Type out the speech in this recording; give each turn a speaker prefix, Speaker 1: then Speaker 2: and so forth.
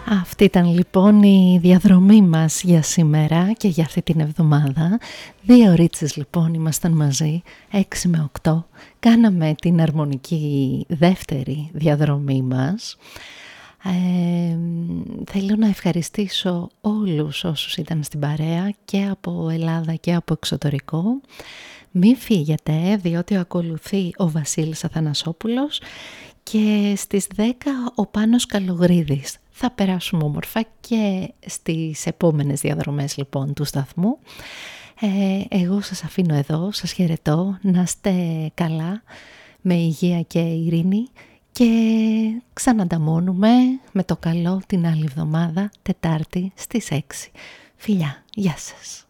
Speaker 1: Αυτή ήταν λοιπόν η διαδρομή μας για σήμερα και για αυτή την εβδομάδα. 2 ωρίτσες λοιπόν ήμασταν μαζί, 6 με 8. Κάναμε την αρμονική δεύτερη διαδρομή μας. Θέλω να ευχαριστήσω όλους όσους ήταν στην παρέα και από Ελλάδα και από εξωτερικό. Μην φύγετε, διότι ακολουθεί ο Βασίλης Αθανασόπουλος και στις 10 ο Πάνος Καλογρίδης. Θα περάσουμε όμορφα και στις επόμενες διαδρομές λοιπόν του σταθμού. Εγώ σας αφήνω εδώ, σας χαιρετώ, να είστε καλά, με υγεία και ειρήνη και ξανανταμώνουμε με το καλό την άλλη εβδομάδα, Τετάρτη στις 6. Φιλιά, γεια σας.